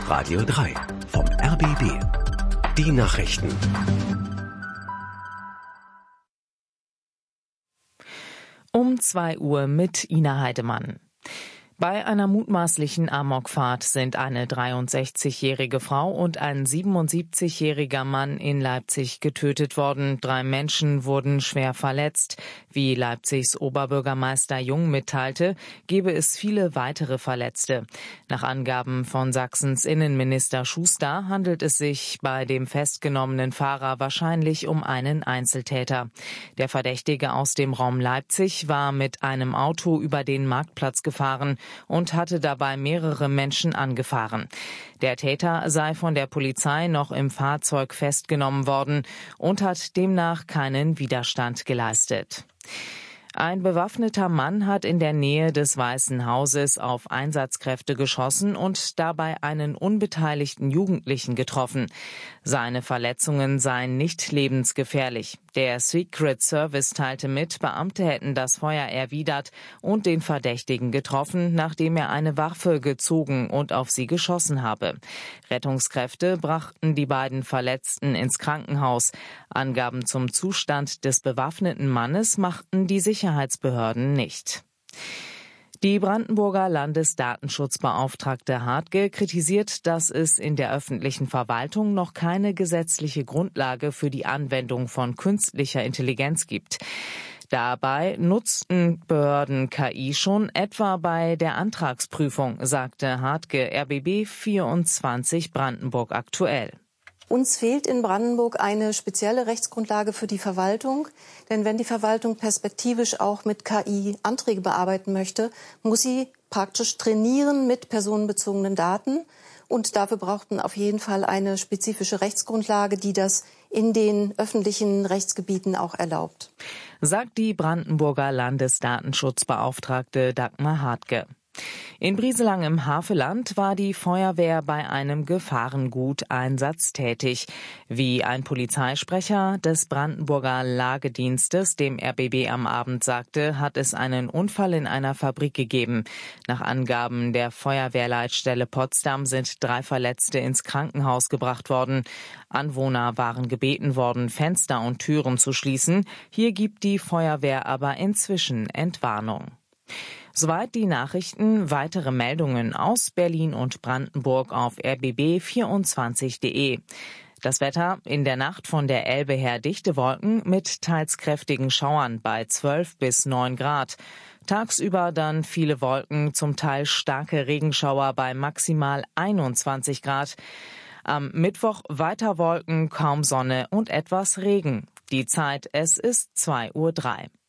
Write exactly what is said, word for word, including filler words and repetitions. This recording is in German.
Radio drei vom R B B. Die Nachrichten. Um zwei Uhr mit Ina Heidemann. Bei einer mutmaßlichen Amokfahrt sind eine dreiundsechzigjährige Frau und ein siebenundsiebzigjähriger Mann in Leipzig getötet worden. Drei Menschen wurden schwer verletzt. Wie Leipzigs Oberbürgermeister Jung mitteilte, gebe es viele weitere Verletzte. Nach Angaben von Sachsens Innenminister Schuster handelt es sich bei dem festgenommenen Fahrer wahrscheinlich um einen Einzeltäter. Der Verdächtige aus dem Raum Leipzig war mit einem Auto über den Marktplatz gefahren und hatte dabei mehrere Menschen angefahren. Der Täter sei von der Polizei noch im Fahrzeug festgenommen worden und hat demnach keinen Widerstand geleistet. Ein bewaffneter Mann hat in der Nähe des Weißen Hauses auf Einsatzkräfte geschossen und dabei einen unbeteiligten Jugendlichen getroffen. Seine Verletzungen seien nicht lebensgefährlich. Der Secret Service teilte mit, Beamte hätten das Feuer erwidert und den Verdächtigen getroffen, nachdem er eine Waffe gezogen und auf sie geschossen habe. Rettungskräfte brachten die beiden Verletzten ins Krankenhaus. Angaben zum Zustand des bewaffneten Mannes machten die Sicherheitsbehörden nicht. Die Brandenburger Landesdatenschutzbeauftragte Hartge kritisiert, dass es in der öffentlichen Verwaltung noch keine gesetzliche Grundlage für die Anwendung von künstlicher Intelligenz gibt. Dabei nutzten Behörden K I schon, etwa bei der Antragsprüfung, sagte Hartge R B B vierundzwanzig Brandenburg aktuell. Uns fehlt in Brandenburg eine spezielle Rechtsgrundlage für die Verwaltung. Denn wenn die Verwaltung perspektivisch auch mit K I Anträge bearbeiten möchte, muss sie praktisch trainieren mit personenbezogenen Daten. Und dafür braucht man auf jeden Fall eine spezifische Rechtsgrundlage, die das in den öffentlichen Rechtsgebieten auch erlaubt. Sagt die Brandenburger Landesdatenschutzbeauftragte Dagmar Hartge. In Brieselang im Havelland war die Feuerwehr bei einem Gefahrenguteinsatz tätig. Wie ein Polizeisprecher des Brandenburger Lagedienstes dem R B B am Abend sagte, hat es einen Unfall in einer Fabrik gegeben. Nach Angaben der Feuerwehrleitstelle Potsdam sind drei Verletzte ins Krankenhaus gebracht worden. Anwohner waren gebeten worden, Fenster und Türen zu schließen. Hier gibt die Feuerwehr aber inzwischen Entwarnung. Soweit die Nachrichten. Weitere Meldungen aus Berlin und Brandenburg auf r b b vierundzwanzig punkt de. Das Wetter: in der Nacht von der Elbe her dichte Wolken mit teils kräftigen Schauern bei zwölf bis neun Grad. Tagsüber dann viele Wolken, zum Teil starke Regenschauer bei maximal einundzwanzig Grad. Am Mittwoch weiter Wolken, kaum Sonne und etwas Regen. Die Zeit: es ist zwei Uhr drei.